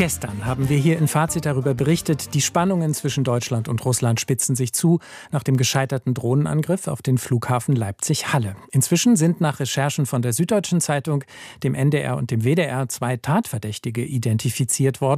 Gestern haben wir hier in Fazit darüber berichtet, die Spannungen zwischen Deutschland und Russland spitzen sich zu nach dem gescheiterten Drohnenangriff auf den Flughafen Leipzig-Halle. Inzwischen sind nach Recherchen von der Süddeutschen Zeitung, dem NDR und dem WDR 2 Tatverdächtige identifiziert worden.